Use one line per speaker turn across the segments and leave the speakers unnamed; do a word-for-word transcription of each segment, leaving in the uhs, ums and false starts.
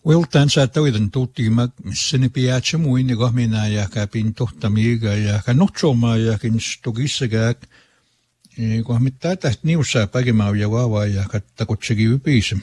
Well, tämän saattoidan tuttimak sinne piätsä muin kohmina ja käpin tohtamiga ja kanotsomaa ja kin stogissaga kohmittaa tästä niussa pakemaa ja vaavaa ja kattakotsekin ypissä.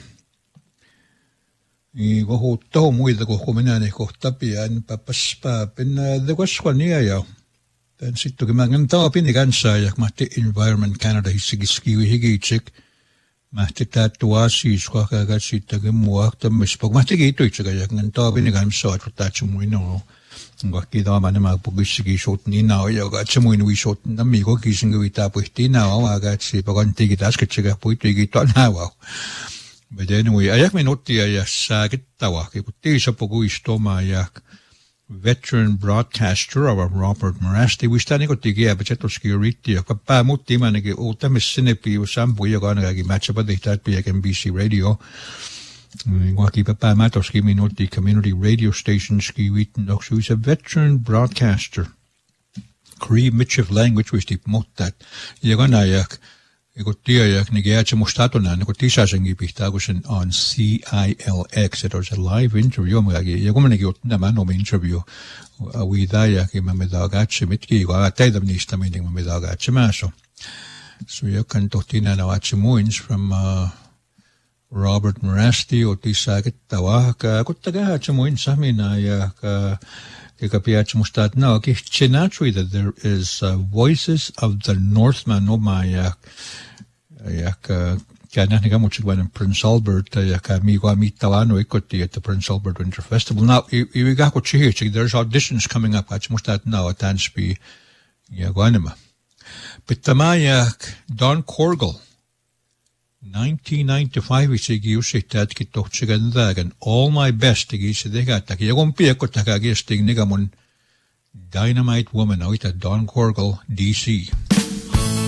Kohu toho muilta kohu minä ne kohta pian papas papin the kwaswania ja tämän sitten kun mä kantaa pini kanssa ja mahti Environment Canada hissikiskiwi higitsek mahti tätua siis kohka sitten kun muakta mispok mahti kiitoitseka ja kantaa pini kanssa että tätä muino kaikki tämä nämä pukissiki shot niin nao ja katse muino vi shot nami ko kisin kuin ta puhti nao aga katse pakan tiki tasketseka puhti kiito nao. But anyway, ayak minuuttia ja saakittava, kun tiisa pukuistoma ja veteran broadcaster of Robert Morasti, wista niinku tikiä, mutta se toski yritti, joka pää muutti imanikin uuttamis sinne piu sampu, joka on kaikki matchapa tehtäät piäken B C Radio. Kuakin pää mä toski minuutti community radio stationski viitten, onko se a veteran broadcaster. Cree Mitchell language wisti muuttaa, joka näjäk. Kun tiedä, niin jäädä mustatona, niin kun tisasenkin pitää, kun sen on C I L X, että on se live interview, ja kun minäkin otin tämän oman interview, viidaajakin mä mitään katse, mitkin, kun aina teitä niistä, minkä mä mitään katse mässä. So jokan tohtiin nämä katse muins from uh, Robert Morasti, otin saakettavaa, kun takaa katse muins samina, ja Eka piace mustat no ki chinatri that there is uh, Voices of the Northman no ma ya ya ka kana ni gamuchi when Prince Albert ya ka mi go mi tawano ikoti at the Prince Albert Winter Festival. Now you got what you hear, there's auditions coming up at mustat no at Ansby ya goanima. But tamaya Don Corgle nineteen ninety-five isegi usitad ki tohtsigan dagan all my best igi sedegata ki yagon pieko takagi stig nigamon Dynamite Woman oita Don Corgle D C